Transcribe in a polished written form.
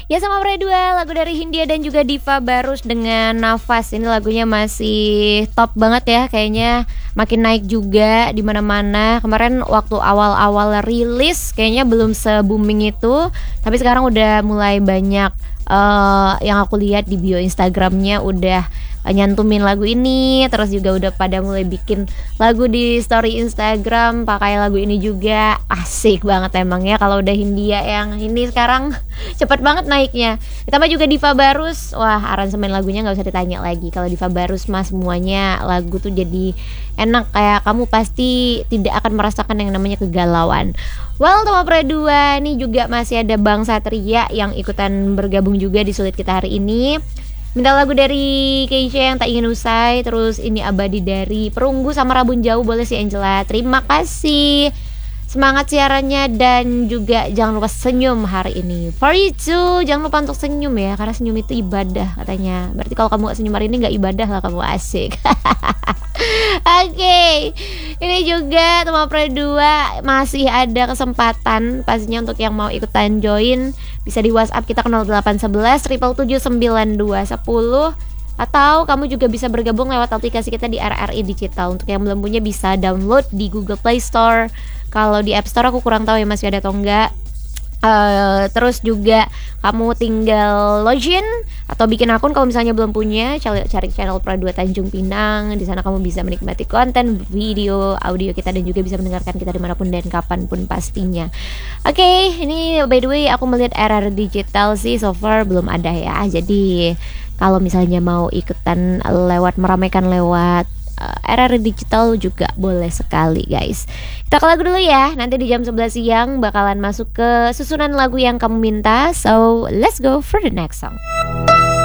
Ya sama Dua, lagu dari Hindia dan juga Diva Barus dengan Nafas. Ini lagunya masih top banget ya, kayaknya makin naik juga di mana-mana. Kemarin waktu awal-awal rilis kayaknya belum se-booming itu, tapi sekarang udah mulai banyak yang aku lihat di bio Instagramnya udah nyantumin lagu ini, terus juga udah pada mulai bikin lagu di story Instagram pakai lagu ini juga. Asik banget emang ya kalau udah Hindia yang ini sekarang cepet banget naiknya. Ditambah juga Diva Barus, wah aransemen lagunya nggak usah ditanya lagi. Kalau Diva Barus mah semuanya lagu tuh jadi enak, kayak kamu pasti tidak akan merasakan yang namanya kegalauan. Well, Toma Dua nih juga masih ada Bang Satria yang ikutan bergabung juga di Sulit Kita hari ini. Minta lagu dari Keisha yang tak ingin usai. Terus ini abadi dari Perunggu sama Rabun Jauh boleh si Angela. Terima kasih, semangat siarannya. Dan juga jangan lupa senyum hari ini. For you too, jangan lupa untuk senyum ya, karena senyum itu ibadah katanya. Berarti kalau kamu gak senyum hari ini gak ibadah lah kamu, asik. Oke, ini juga Toma Dua masih ada kesempatan pastinya untuk yang mau ikutan join. Bisa di WhatsApp kita ke 0811 777 9210. Atau kamu juga bisa bergabung lewat aplikasi kita di RRI Digital. Untuk yang belum punya bisa download di Google Play Store. Kalau di App Store aku kurang tahu ya masih ada atau enggak. Terus juga kamu tinggal login atau bikin akun kalau misalnya belum punya, cari channel Dua Tanjung Pinang. Di sana kamu bisa menikmati konten video, audio kita dan juga bisa mendengarkan kita dimanapun dan kapanpun pastinya. Oke, ini by the way aku melihat RR Digital sih so far belum ada ya. Jadi kalau misalnya mau ikutan meramaikan lewat RR Digital juga boleh sekali guys. Kita ke lagu dulu ya. Nanti di jam 11 siang bakalan masuk ke susunan lagu yang kamu minta. So let's go for the next song.